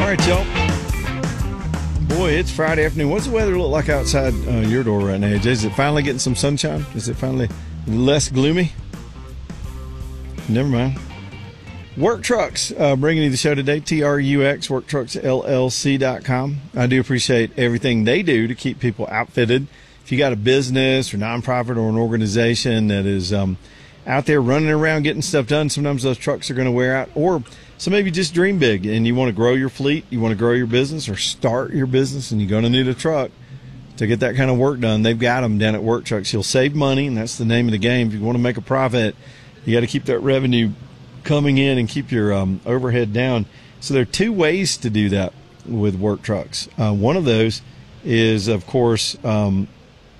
right, y'all. Boy, it's Friday afternoon. What's the weather look like outside your door right now, AJ? Is it finally getting some sunshine? Is it finally less gloomy? Never mind. Work Trucks bringing you the show today. TRUX, WorkTrucksLLC.com. I do appreciate everything they do to keep people outfitted. If you got a business or nonprofit or an organization that is out there running around getting stuff done, sometimes those trucks are going to wear out. Or some of you just dream big and you want to grow your fleet, you want to grow your business or start your business, and you're going to need a truck to get that kind of work done. They've got them down at Work Trucks. You'll save money, and that's the name of the game. If you want to make a profit, you got to keep that revenue coming in and keep your overhead down. So there are two ways to do that with Work Trucks. One of those is, of course, on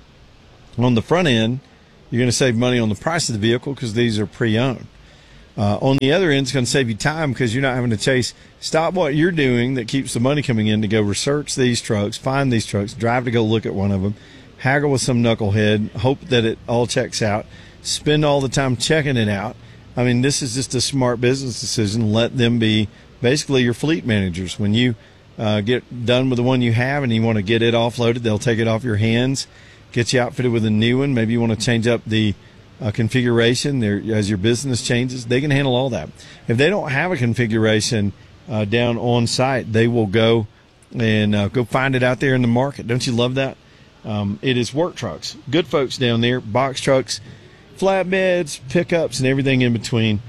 the front end, you're going to save money on the price of the vehicle because these are pre-owned. On the other end, it's going to save you time because you're not having to stop what you're doing that keeps the money coming in to go research these trucks, find these trucks, drive to go look at one of them, haggle with some knucklehead, hope that it all checks out, spend all the time checking it out. I mean, this is just a smart business decision. Let them be basically your fleet managers. When you get done with the one you have and you want to get it offloaded, they'll take it off your hands, get you outfitted with a new one. Maybe you want to change up the configuration as your business changes. They can handle all that. If they don't have a configuration down on site, they will go and go find it out there in the market. Don't you love that? It is Work Trucks. Good folks down there. Box trucks, flatbeds, pickups, and everything in between.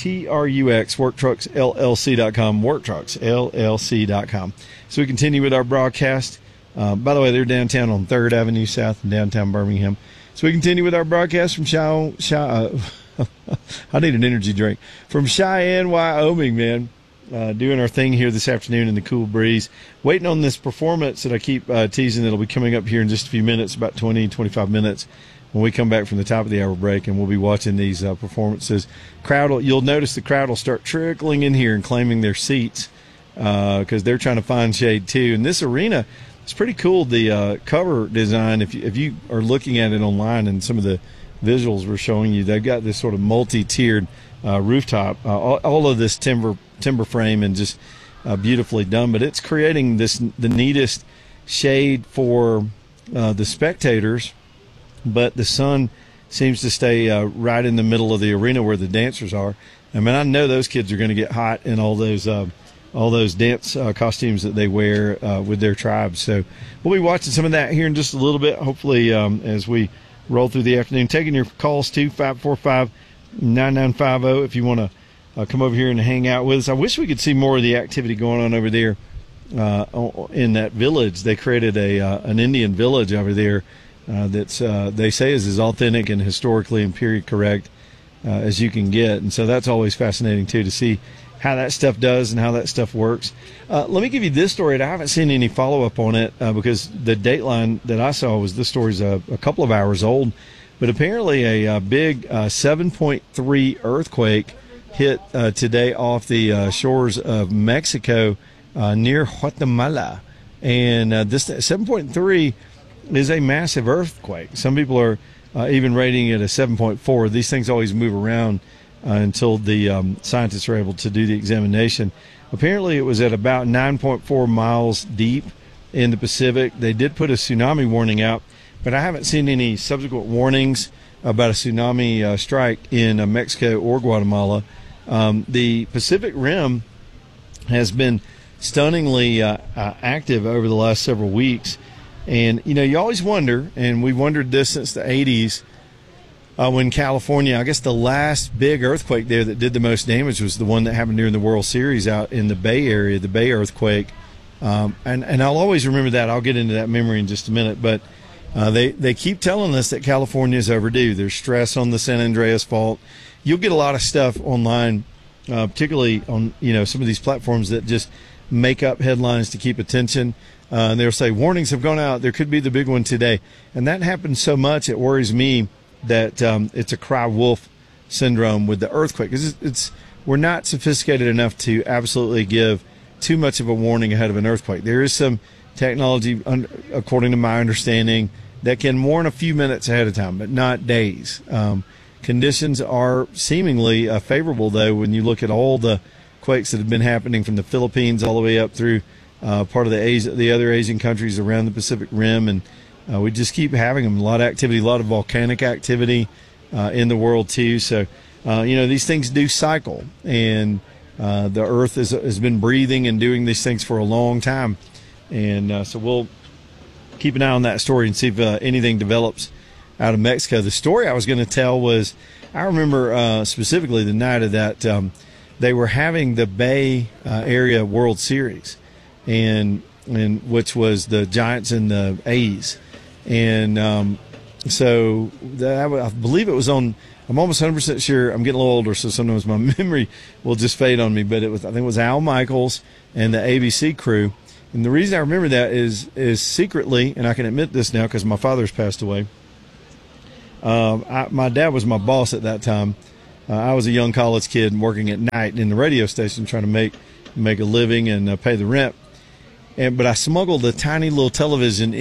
TRUX, WorkTrucksLLC.com, WorkTrucksLLC.com. So we continue with our broadcast. By the way, they're downtown on 3rd Avenue South in downtown Birmingham. So we continue with our broadcast from I need an energy drink. From Cheyenne, Wyoming, man. Doing our thing here this afternoon in the cool breeze. Waiting on this performance that I keep teasing that'll be coming up here in just a few minutes, about 20, 25 minutes, when we come back from the top of the hour break, and we'll be watching these performances. You'll notice the crowd will start trickling in here and claiming their seats because they're trying to find shade too. And this arena, it's pretty cool, the cover design. If you are looking at it online and some of the visuals we're showing you, they've got this sort of multi-tiered rooftop, all of this timber frame and just beautifully done. But it's creating the neatest shade for the spectators, but the sun seems to stay right in the middle of the arena where the dancers are. I mean, I know those kids are going to get hot in all those dance costumes that they wear with their tribes. So we'll be watching some of that here in just a little bit, hopefully, as we roll through the afternoon. Taking your calls too, 545-9950, if you want to come over here and hang out with us. I wish we could see more of the activity going on over there in that village. They created an Indian village over there that's they say is as authentic and historically and period correct as you can get. And so that's always fascinating, too, to see how that stuff does and how that stuff works. Let me give you this story. I haven't seen any follow-up on it because the dateline that I saw was this story's a couple of hours old. But apparently a big 7.3 earthquake hit today off the shores of Mexico near Guatemala. And this 7.3 is a massive earthquake. Some people are even rating it a 7.4. These things always move around until the scientists are able to do the examination. Apparently it was at about 9.4 miles deep in the Pacific. They did put a tsunami warning out, but I haven't seen any subsequent warnings about a tsunami strike in Mexico or Guatemala. The Pacific Rim has been stunningly active over the last several weeks. And, you always wonder, and we've wondered this since the 80s, when California, I guess the last big earthquake there that did the most damage was the one that happened during the World Series out in the Bay Area, the Bay earthquake. And I'll always remember that. I'll get into that memory in just a minute. But they keep telling us that California is overdue. There's stress on the San Andreas Fault. You'll get a lot of stuff online, particularly on some of these platforms that just make up headlines to keep attention. And they'll say warnings have gone out. There could be the big one today. And that happens so much, it worries me that it's a cry wolf syndrome with the earthquake. We're not sophisticated enough to absolutely give too much of a warning ahead of an earthquake. There is some technology, according to my understanding, that can warn a few minutes ahead of time, but not days. Conditions are seemingly favorable, though, when you look at all the quakes that have been happening from the Philippines all the way up through part of the other Asian countries around the Pacific Rim, and we just keep having them. A lot of activity, a lot of volcanic activity in the world too. So, these things do cycle, and the Earth has been breathing and doing these things for a long time, and so we'll keep an eye on that story and see if anything develops out of Mexico. The story I was going to tell was, I remember specifically the night of that, they were having the Bay Area World Series, and which was the Giants and the A's, and so I believe it was on. I'm almost 100% sure. I'm getting a little older, so sometimes my memory will just fade on me. But I think it was Al Michaels and the ABC crew, and the reason I remember that is secretly, and I can admit this now because my father's passed away. My dad was my boss at that time. I was a young college kid working at night in the radio station trying to make a living and pay the rent. But I smuggled a tiny little television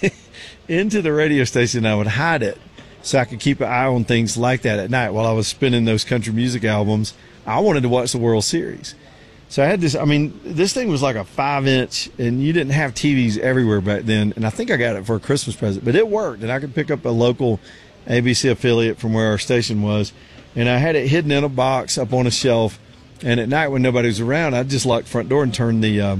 into the radio station. And I would hide it so I could keep an eye on things like that at night while I was spinning those country music albums. I wanted to watch the World Series. So I had this, this thing was like a 5-inch, and you didn't have TVs everywhere back then. And I think I got it for a Christmas present, but it worked. And I could pick up a local ABC affiliate from where our station was, and I had it hidden in a box up on a shelf. And at night when nobody was around, I'd just lock the front door and turn the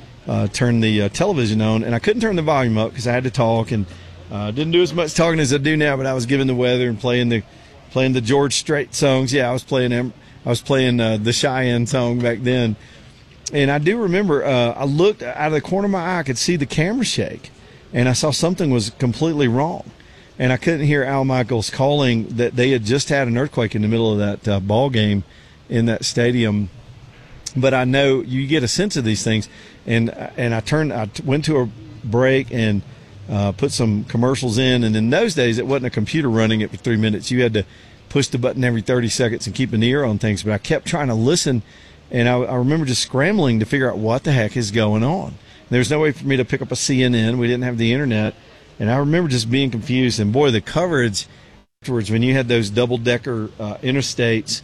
television on. And I couldn't turn the volume up because I had to talk, and didn't do as much talking as I do now. But I was giving the weather and playing the George Strait songs. Yeah, I was playing them. I was playing the Cheyenne song back then. And I do remember I looked out of the corner of my eye, I could see the camera shake, and I saw something was completely wrong. And I couldn't hear Al Michaels calling that they had just had an earthquake in the middle of that ball game in that stadium. But I know you get a sense of these things. And I went to a break and put some commercials in. And in those days, it wasn't a computer running it for 3 minutes. You had to push the button every 30 seconds and keep an ear on things. But I kept trying to listen. And I remember just scrambling to figure out what the heck is going on. There's no way for me to pick up a CNN. We didn't have the internet. And I remember just being confused. And, boy, the coverage afterwards, when you had those double-decker interstates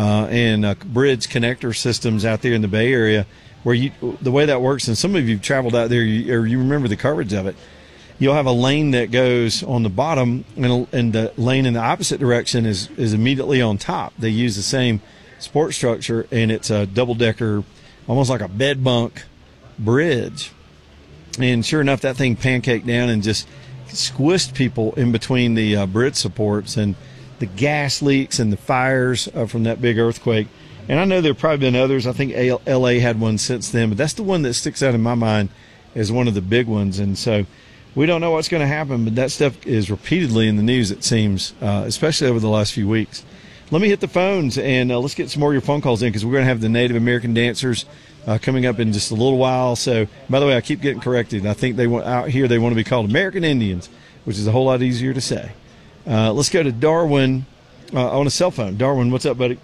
and bridge connector systems out there in the Bay Area, where the way that works, and some of you have traveled out there, or you remember the coverage of it, you'll have a lane that goes on the bottom, and the lane in the opposite direction is immediately on top. They use the same support structure, and it's a double-decker, almost like a bed bunk bridge. And sure enough, that thing pancaked down and just squished people in between the bridge supports, and the gas leaks and the fires from that big earthquake. And I know there have probably been others. I think L.A. had one since then, but that's the one that sticks out in my mind as one of the big ones. And so we don't know what's going to happen, but that stuff is repeatedly in the news, it seems, especially over the last few weeks. Let me hit the phones, and let's get some more of your phone calls in, because we're going to have the Native American dancers coming up in just a little while. So, by the way, I keep getting corrected. I think they want to be called American Indians, which is a whole lot easier to say. Let's go to Darwin on a cell phone. Darwin, what's up, buddy?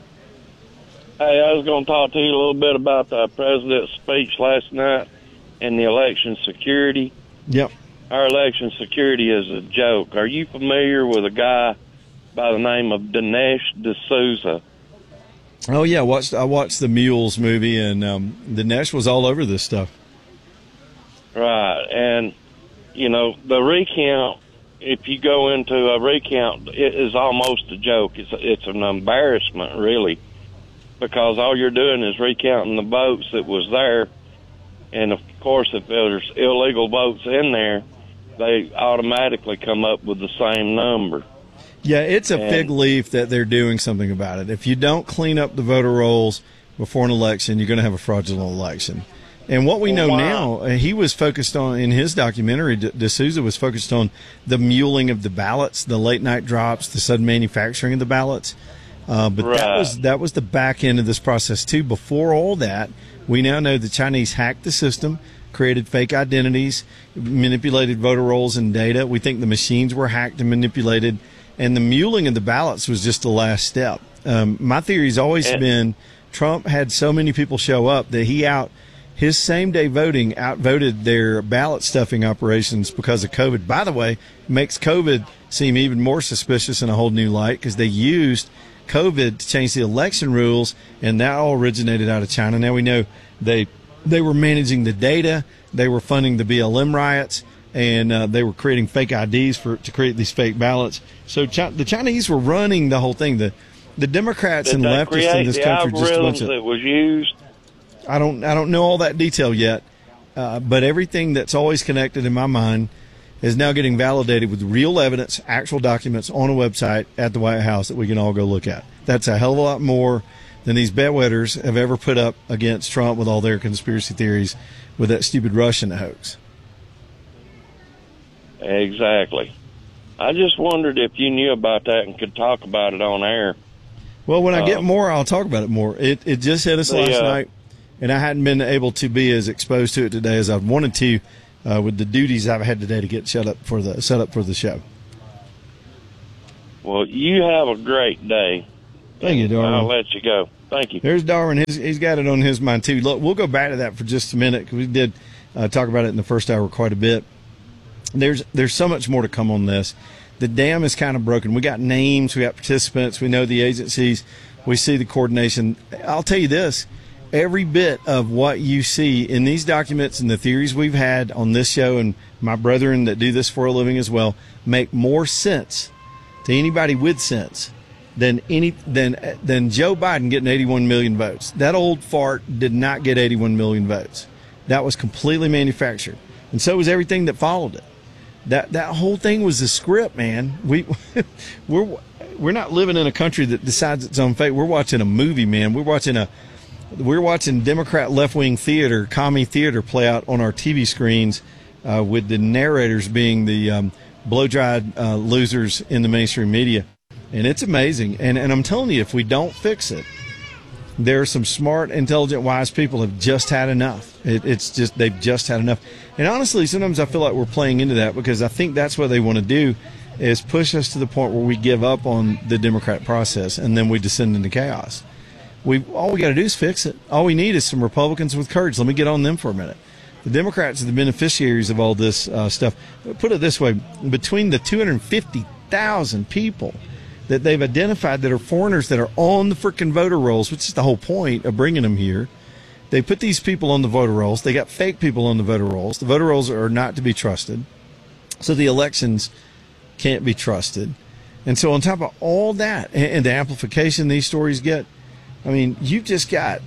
Hey, I was going to talk to you a little bit about the president's speech last night and the election security. Yep. Our election security is a joke. Are you familiar with a guy by the name of Dinesh D'Souza? Oh, yeah. I watched the Mules movie, and Dinesh was all over this stuff. Right. And, the recount, if you go into a recount, it is almost a joke. It's an embarrassment, really, because all you're doing is recounting the votes that was there. And, of course, if there's illegal votes in there, they automatically come up with the same number. Yeah, it's a fig leaf that they're doing something about it. If you don't clean up the voter rolls before an election, you're going to have a fraudulent election. And what we know now, he was focused on, in his documentary, D'Souza was focused on the muling of the ballots, the late-night drops, the sudden manufacturing of the ballots. But right. that was the back end of this process, too. Before all that, we now know the Chinese hacked the system, created fake identities, manipulated voter rolls and data. We think the machines were hacked and manipulated, and the muling of the ballots was just the last step. My theory's always been Trump had so many people show up that his same-day voting outvoted their ballot stuffing operations because of COVID. By the way, it makes COVID seem even more suspicious in a whole new light, because they used COVID to change the election rules, and that all originated out of China. Now we know they were managing the data, they were funding the BLM riots, and they were creating fake IDs to create these fake ballots. So the Chinese were running the whole thing. The Democrats and leftists in this country just a bunch of that was used. I don't know all that detail yet, but everything that's always connected in my mind is now getting validated with real evidence, actual documents on a website at the White House that we can all go look at. That's a hell of a lot more than these bedwetters have ever put up against Trump with all their conspiracy theories with that stupid Russian hoax. Exactly. I just wondered if you knew about that and could talk about it on air. Well, when I get more, I'll talk about it more. It just hit us last night, and I hadn't been able to be as exposed to it today as I wanted to with the duties I've had today to get set up for the show. Well, you have a great day. Thank you, Darwin. I'll let you go. Thank you. There's Darwin. He's got it on his mind, too. Look, we'll go back to that for just a minute because we did talk about it in the first hour quite a bit. There's so much more to come on this. The dam is kind of broken. We got names. We got participants. We know the agencies. We see the coordination. I'll tell you this. Every bit of what you see in these documents and the theories we've had on this show, and my brethren that do this for a living as well, make more sense to anybody with sense than Joe Biden getting 81 million votes. That old fart did not get 81 million votes. That was completely manufactured, and so was everything that followed it. That whole thing was the script, man. We're not living in a country that decides its own fate. We're watching a movie, man. We're watching Democrat left-wing theater, commie theater play out on our TV screens with the narrators being the blow-dried losers in the mainstream media. And it's amazing. And I'm telling you, if we don't fix it, there are some smart, intelligent, wise people have just had enough. They've just had enough. And honestly, sometimes I feel like we're playing into that because I think that's what they want to do is push us to the point where we give up on the democratic process and then we descend into chaos. All we got to do is fix it. All we need is some Republicans with courage. Let me get on them for a minute. The Democrats are the beneficiaries of all this stuff. Put it this way, between the 250,000 people that they've identified that are foreigners that are on the freaking voter rolls, which is the whole point of bringing them here, they put these people on the voter rolls. They got fake people on the voter rolls. The voter rolls are not to be trusted. So the elections can't be trusted. And so on top of all that and the amplification these stories get, I mean, you just got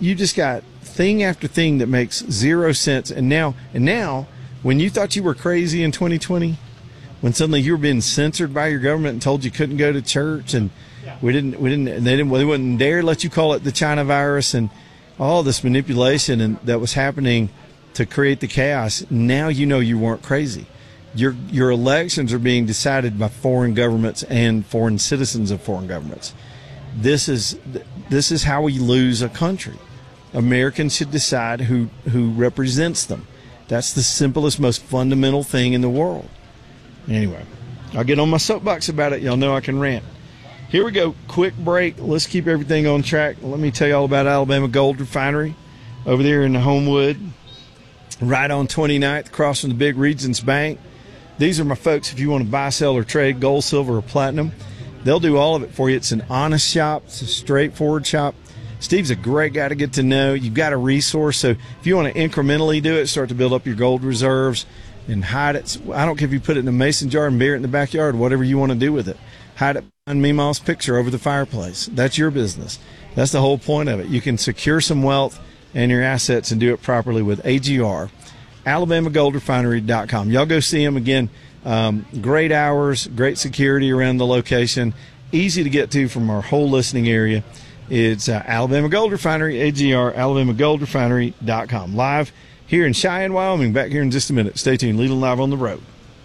thing after thing that makes zero sense. And now, when you thought you were crazy in 2020, when suddenly you were being censored by your government and told you couldn't go to church, and they wouldn't dare let you call it the China virus, and all this manipulation and that was happening to create the chaos. Now you know you weren't crazy. Your elections are being decided by foreign governments and foreign citizens of foreign governments. This is how we lose a country. Americans should decide who represents them. That's the simplest, most fundamental thing in the world. Anyway, I'll get on my soapbox about it. Y'all know I can rant. Here we go. Quick break. Let's keep everything on track. Let me tell you all about Alabama Gold Refinery over there in Homewood, right on 29th, across from the big Regions Bank. These are my folks if you want to buy, sell, or trade gold, silver, or platinum. They'll do all of it for you. It's an honest shop. It's a straightforward shop. Steve's a great guy to get to know. You've got a resource, so if you want to incrementally do it, start to build up your gold reserves and hide it. I don't care if you put it in a mason jar and bury it in the backyard, whatever you want to do with it. Hide it behind Meemaw's picture over the fireplace. That's your business. That's the whole point of it. You can secure some wealth and your assets and do it properly with AGR. AlabamaGoldRefinery.com. Y'all go see them again. Great hours, great security around the location, easy to get to from our whole listening area. It's Alabama Gold Refinery, AGR, AlabamaGoldRefinery.com. Live here in Cheyenne, Wyoming. Back here in just a minute. Stay tuned. Leland Live on the road.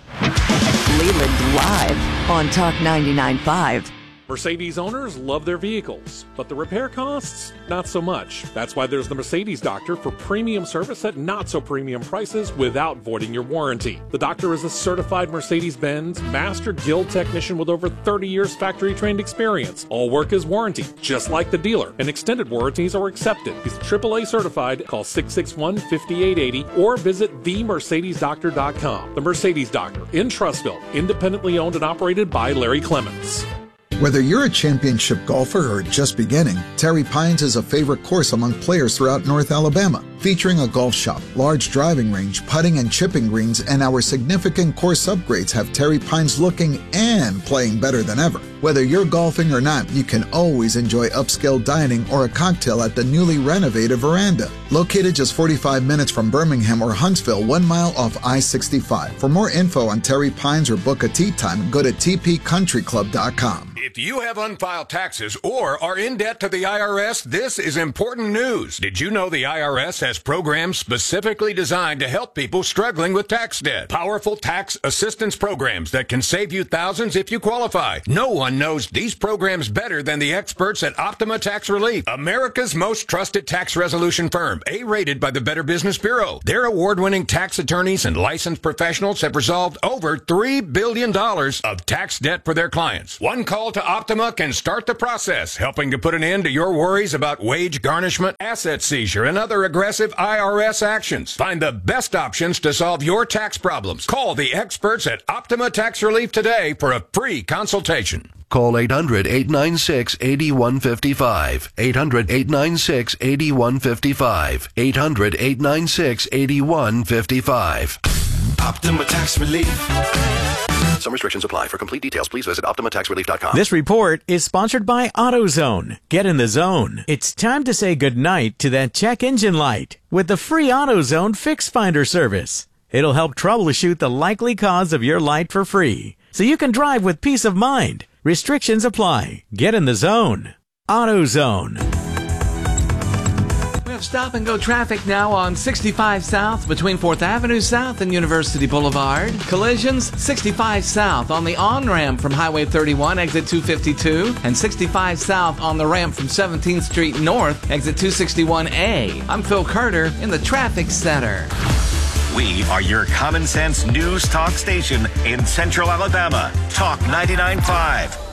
Leland Live on Talk 99.5. Mercedes owners love their vehicles, but the repair costs, not so much. That's why there's the Mercedes Doctor for premium service at not so premium prices without voiding your warranty. The Doctor is a certified Mercedes-Benz Master Guild technician with over 30 years factory trained experience. All work is warranty, just like the dealer, and extended warranties are accepted. He's AAA certified. Call 661-5880 or visit themercedesdoctor.com. The Mercedes Doctor in Trussville, independently owned and operated by Larry Clements. Whether you're a championship golfer or just beginning, Terry Pines is a favorite course among players throughout North Alabama. Featuring a golf shop, large driving range, putting and chipping greens, and our significant course upgrades have Terry Pines looking and playing better than ever. Whether you're golfing or not, you can always enjoy upscale dining or a cocktail at the newly renovated Veranda. Located just 45 minutes from Birmingham or Huntsville, 1 mile off I-65. For more info on Terry Pines or book a tee time, go to tpcountryclub.com. If you have unfiled taxes or are in debt to the IRS, this is important news. Did you know the IRS has programs specifically designed to help people struggling with tax debt? Powerful tax assistance programs that can save you thousands if you qualify. No one knows these programs better than the experts at Optima Tax Relief, America's most trusted tax resolution firm, A-rated by the Better Business Bureau. Their award-winning tax attorneys and licensed professionals have resolved over $3 billion of tax debt for their clients. One call to Optima can start the process, helping to put an end to your worries about wage garnishment, asset seizure, and other aggressive IRS actions. Find the best options to solve your tax problems. Call the experts at Optima Tax Relief today for a free consultation. Call 800-896-8155. 800-896-8155. 800-896-8155. Optima Tax Relief. Some restrictions apply. For complete details, please visit OptimaTaxRelief.com. This report is sponsored by AutoZone. Get in the zone. It's time to say goodnight to that check engine light with the free AutoZone Fix Finder service. It'll help troubleshoot the likely cause of your light for free, so you can drive with peace of mind. Restrictions apply. Get in the zone. AutoZone. We have stop-and-go traffic now on 65 South between 4th Avenue South and University Boulevard. Collisions, 65 South on the on-ramp from Highway 31, exit 252, and 65 South on the ramp from 17th Street North, exit 261A. I'm Phil Carter in the Traffic Center. We are your common sense news talk station in Central Alabama. Talk 99.5.